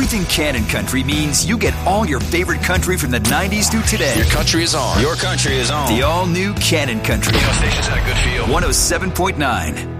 Choosing Cannon Country means you get all your favorite country from the 90s to today. Your country is on. Your country is on. The all-new Cannon Country. Radio station's had a good feel. 107.9.